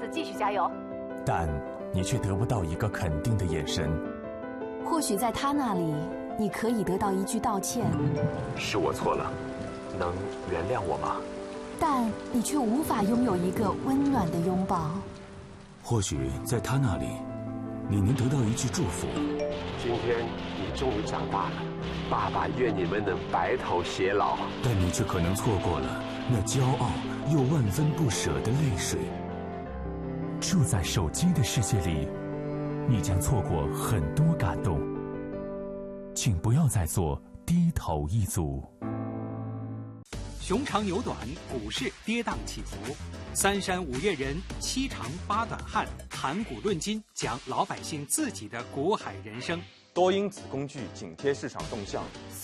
继续加油。 但你却得不到一个肯定的眼神。 或许在他那里，你可以得到一句道歉。 是我错了，能原谅我吗？ 但你却无法拥有一个温暖的拥抱。 或许在他那里，你能得到一句祝福。 今天你终于长大了，爸爸愿你们能白头偕老。 但你却可能错过了那骄傲又万分不舍的泪水。 住在手机的世界里，你将错过很多感动。请不要再做低头一族。 熊长牛短，股市跌宕起伏；三山五岳人，七长八短汉，谈股论金，讲老百姓自己的股海人生。 多因子工具紧贴市场动向。